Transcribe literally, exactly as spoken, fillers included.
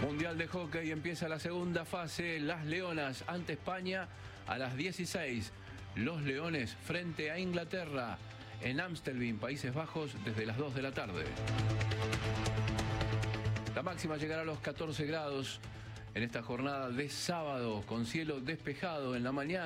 Mundial de Hockey, empieza la segunda fase. Las Leonas ante España a las dieciséis. Los Leones frente a Inglaterra en Amstelveen, Países Bajos, desde las dos de la tarde. La máxima llegará a los catorce grados en esta jornada de sábado, con cielo despejado en la mañana.